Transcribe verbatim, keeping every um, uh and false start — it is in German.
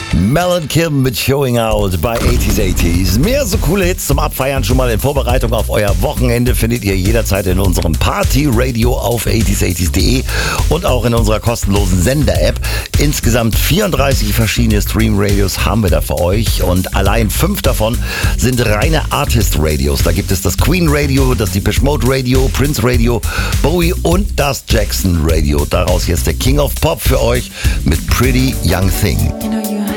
Mel und Kim mit Showing Out bei achtziger achtziger. Mehr so coole Hits zum Abfeiern schon mal in Vorbereitung auf euer Wochenende findet ihr jederzeit in unserem Party-Radio auf achtziger achtziger punkt de und auch in unserer kostenlosen Sender-App. Insgesamt vierunddreißig verschiedene Stream-Radios haben wir da für euch und allein fünf davon sind reine Artist-Radios. Da gibt es das Queen-Radio, das Depeche Mode-Radio, Prince-Radio, Bowie und das Jackson-Radio. Daraus jetzt der King of Pop für euch mit Pretty Young Thing. You know, you